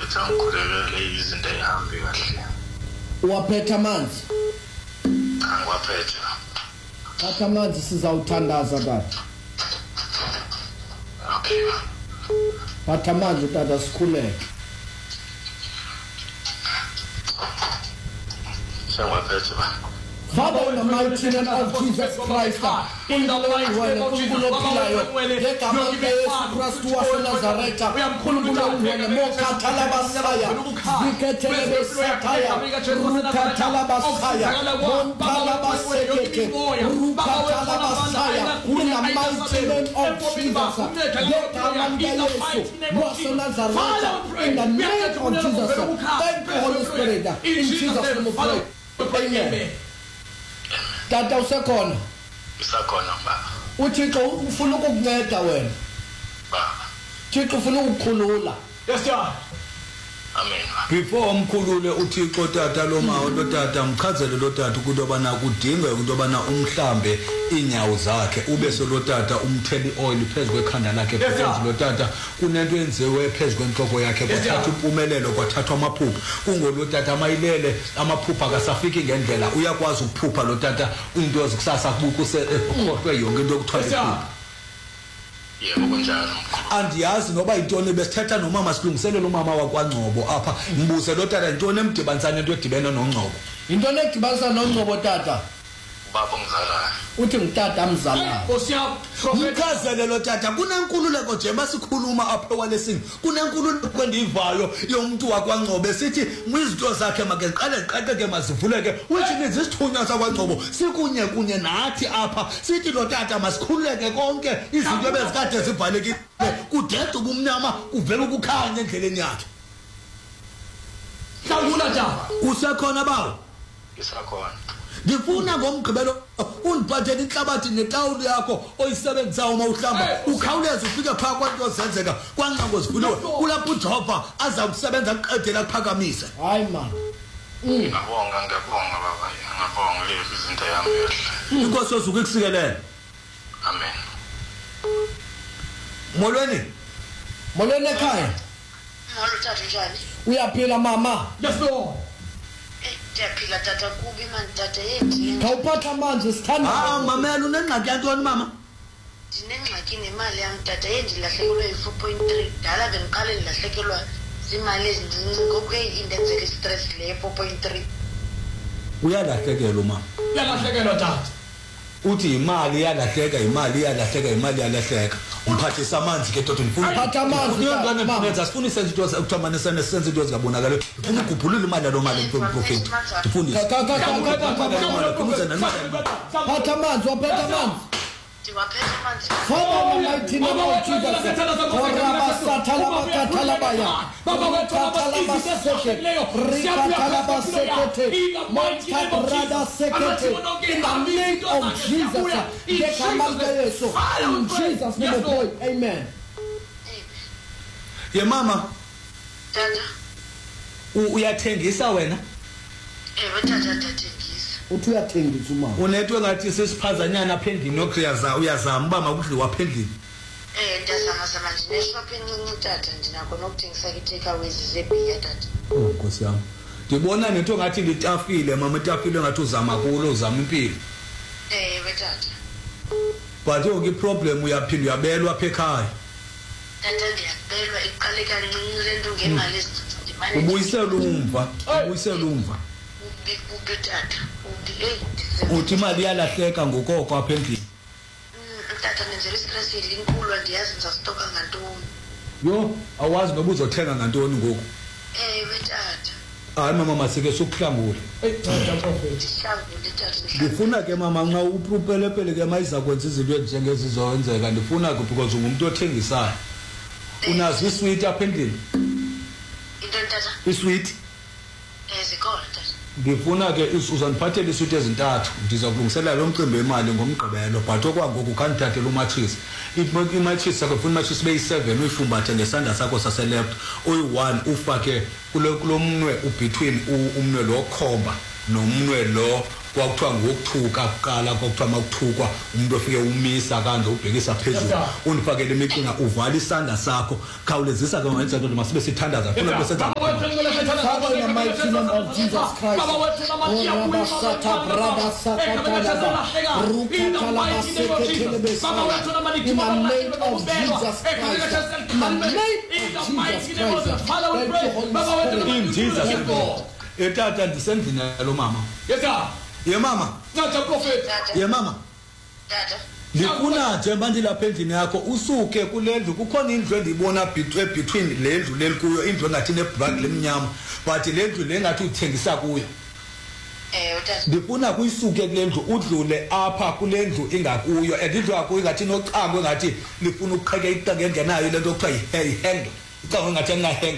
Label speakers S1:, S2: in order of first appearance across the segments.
S1: ukuthi angikhulekele izinto ezihambi kahle.
S2: Uwaphethe amanzi?
S1: Angiwaphethe.
S2: Thatha amanzi sizawuthandaza tata.
S1: Okay.
S2: Thatha amanzi tata sikhuleke.
S1: Sengwaphethe ba.
S2: Father, in the mighty name of Jesus Christ, in the Lord, when the Kulubulo Pilayo, the Kamaka Christ was Nazareth, Kulubulo, Mokatalabasaya, Viketelebe Sataya, Rukatalabasaya, Montalabaseke, Rukatalabasaya, in the mighty name of Jesus, the Kamaka was Nazareth, in the name of Jesus. Thank you, Holy Spirit, in Jesus' name we pray. Amen. Tata usekhona?
S1: Usakhona baba.
S2: Uthixo ufuna ukukunceda wena.
S1: Baba.
S2: Uthixo ufuna ukukhulula.
S3: Yes sir.
S1: Amen.
S4: Before umkhulule uThixo tata lo mawo lo tata mchazele lo tata ukuthi obana kudinga ukuthi obana umhlambe inyawo zakhe ube solo tata umtheli oil phezulu kwekhanda lakhe phezulu lo tata kunento enziwe phezulu kwenhloko yakhe kwathatha impumelelo kwathathwa amaphupho kungolo tata mayilele amaphupho akasafiki ngendlela uyakwazi ukuphupha lo tata into ezikusasa kubukuse ekhohlwe yonke into okuthwala
S1: yebo kunjalo.
S4: Andiyazi noba intoni besithetha nomama silungiselela umama wakwaNgcobo apha ngibuze lo tata intoni emdibanisana into edibena noNgcobo
S2: Intoni edibanisa noNgcobo tata?
S1: Baba ngizalayo.
S2: Uthi ngitata amzalayo.
S4: Mkhazele lo tata kunenkululeko nje masikhuluma apha walesini kunenkululeko endiyivayo yomuntu wakwaNgcobo sithi mwizinto zakhe make ziqale ziqaqeke mazivuleke uthi nizisithunywa sakwaNgcobo sikunye kunye nathi apha sithi lo tata masikhululeke konke izinto ebezikade zivalekile kudede ubumnyama kuvela ukukhanya endleleni yakhe.
S3: Hlawula njalo.
S4: Usekhona bawo?
S1: Isakhona.
S4: Ngifuna ngomgqibelo undiphathele inhlabathi netawulu yakho oyisebenzisa uma uhlamba ukhawuleze ufike phaka kwanto zenzeka kwanqango zivuliwe kulapho uJehova azakusebenza aqedela kuphakamise.
S2: Hayi man.
S1: Ngiyabonga baba. Ngiyabonga lezi izinto yami yahle.
S4: Inkosi osuke ikusikelele.
S1: Amen.
S2: Molweni ekhaya.
S5: Molo tata njani?
S2: Uyaphila mama?
S3: Yes Lord.
S5: Ndiyaphila tata kubi manje tata yendini.
S2: Khawuphatha amanzi sithanda.
S4: Mamela unengxaki yantoni mama?
S5: Ndinengxaki nemali yam tata yendilahlekelwe yi-4.3 dala bendiqale ndilahlekelwa ziimali ezincinci ngoku indenzela istress le 4.3.
S4: Uyalahlekelwa mama.
S3: Uyalahlekelwa tata.
S4: Uthi imali yalahleka umphathisa amanzi ke toto ndifuna
S2: Phatha amanzi
S4: mama sifuna isenze into ekuthiwa senze into ezingabonakala ufuna ukugubhulula imali yalo mali emprofeti ndifundise
S2: Phatha amanzi waphetha amanzi.
S5: Ndiwaphethe amanzi.
S2: Father, in the mighty name of Jesus. In the name of Jesus. In Jesus' name we pray. Amen.
S4: Ye mama
S5: Tata.
S4: Uyathengisa wena?
S5: Ewe tata tathengisa.
S2: Uthi uyathengisa umama.
S4: Unetwe ngathi sesiphazanyana apha endlini uyazama uba makudliwa apha endlini.
S5: Ndiyazama ndineshop encinci tata ndinakho nokuthengisa i-takeaways zebhiya tata.
S4: Nkosi yami. Ndibona nento ngathi litafile mama itafile ngathi uzama kulo uzama impilo.
S5: Ewe tata.
S4: But yonke iproblem uyaphinda uyabelwa apha ekhaya.
S5: Tata ndiyabelwa iqale kancinci le nto ngemali ezincinci.
S4: Ubuyisela umva.
S5: Ubi tata.
S4: Uthi imali iyalahleka ngokoko apha endlini.
S5: Tata nenzela istress elinkulu andiyazi ndizastoka ngantoni.
S4: Yo awazi noba uzothenga ngantoni ngoku.
S5: Ewe tata.
S4: Hayi mama masike sokuhlangula.
S5: Ndihlangule tata.
S4: Ndifuna ke mama nxa uprupelepele ke mayiza kwenza izinto ezinjengezizowenzeka ndifuna because ungumuntu othengisayo. Unazo isweet apha endlini?
S5: Intoni tata?
S4: Isweet?
S5: Zikhona tata.
S4: Ngifuna ke uzaniphathela isweet ezintathu ndiza kulungiselela lo mcimbi wemali ngomgqibelo but okwangoku kandithathela umatris imatris sakho ufuna imatris beyi7 uyifumbathe ngesandla sakho saseleft uyi1 ufake kulo mnwe ubetween umnwe lo khomba nomnwe lo kwakuthiwa ngokuthuka kuqala kwakuthiwa makuthukwa umuntu ofike umisa kanje ubhekisa phezulu unifakele imiqinga uvala isandla sakho khawulezisa ke ngenza into masibe sithandaza funa bese senza
S2: Father, in the mighty name of Jesus Christ. In the name of Jesus Christ.
S4: in Jesus name. Etata ndisendlini lo mama.
S3: Yes sir.
S4: Ye mama.
S3: Not a prophet.
S4: Ye mama.
S5: Tata.
S4: Ngifuna nje manje lapha endlini yakho usuke kulendlu kukhona indlu endibona between lendlu lelikuyo indlu engathi nebrand lemnyama but lendlu lengathi uthengisa kuyo.
S5: Tata.
S4: Ngifuna kuyisuke kulendlu udlule apha kulendlu ingakuyo endlu yakho ingathi noqambo engathi lifuna ukuqheke iqake engenayo lento okuthiwa yihang. Ucabange ngathi angahang.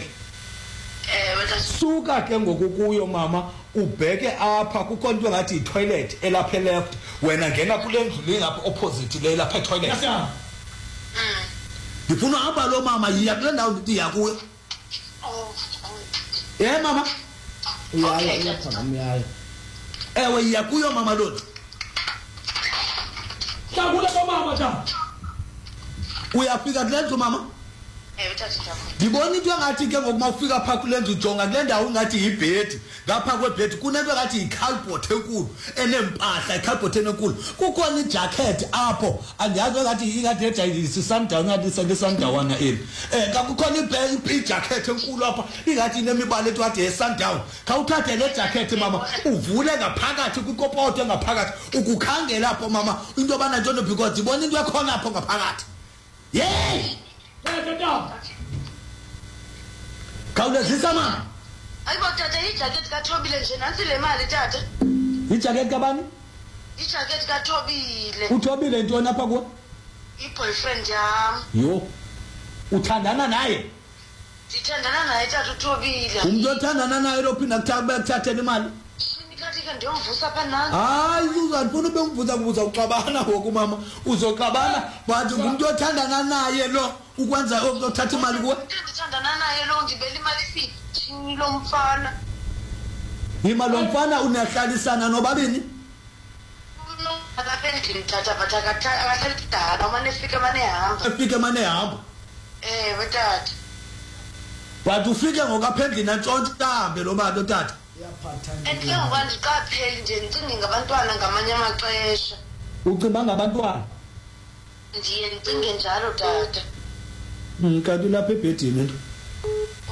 S4: Suka ke ngokukuyo mama ubheke apha kukho into ngathi toilet elapha left wena ngena kule ndlu lengapha opposite le lapha toilet.
S3: Yes sir.
S4: Ngifuna aba lo mama yiya kule ndawo ndithi yakuyo. Mama. Ewe yiya kuyo mama lo.
S3: Sakule mama ta.
S4: Uyafika kule ndlu mama?
S5: Tata.
S4: Ngibona into engathi ke ngokuma ufika pha kule ndlu jonga kule ndawo ngathi yibhedi ngapha kwebhedi kunento engathi yicalbot enkulu enempahla icalbot enkulu kukhona ijacket apho andiyazi ngathi ingathi ejayisi sundown ngathi sendisundown eli kukhona ijacket enkulu apha ingathi inemibala ethi wathi sundown khawuthathe le jacket mama uvule ngaphakathi kwikopoto engaphakathi ukukhangela apho mama into abana ntoni because ibona into ekhona apho ngaphakathi. Hey! Khawulezisa mama.
S5: Ayibo tata ijacket kaThobile nje nansi le mali tata.
S4: Ijacket kabani?
S5: Ijacket kaThobile.
S4: uThobile ntoni apha kuwe?
S5: I-boyfriend yami.
S4: Yo. Uthandana naye?
S5: Ndithandana naye tata uThobile.
S4: Umuntu othandana naye lophinda kuthathela imali?
S5: Nikathi ke ndiyomvusa pha nansi.
S4: Hayi uzanifuna ube umvuza kubuza uxabana ngoku mama uzoxabana bathi umuntu othandana naye lo ukwenza ukuthatha imali kuwe?
S5: Ndithandana naye lo ngibela imali ifini lo mfana.
S4: Imali lomfana unahlalisana nobabini?
S5: Akaphendini tata but akahlelidala mane efike mane ehamba.
S4: Efike mane ehamba?
S5: Tata.
S4: But ufike ngokaphendini antshontshambe lo bantu tata.
S5: Ke ngoba ndiqapheli nje ndicinge ngabantwana ngamanye amaxesha.
S4: Ucimba ngabantwana?
S5: Ndiye ndicinge njalo tata.
S4: Kanti lapha ebhedini nto.